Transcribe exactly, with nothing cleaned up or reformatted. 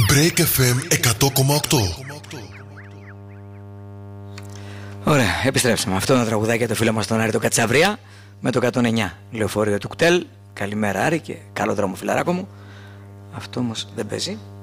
Break εφ εμ εκατό κόμμα οκτώ. Ωραία, επιστρέψαμε. Αυτό είναι το τραγουδάκι για το φίλο μας τον Άρη τον Κατσαβρία με το εκατόν εννιά λεωφορείο του κτέλ. Καλημέρα Άρη και καλό δρόμο φιλαράκο μου. Αυτό όμως δεν παίζει.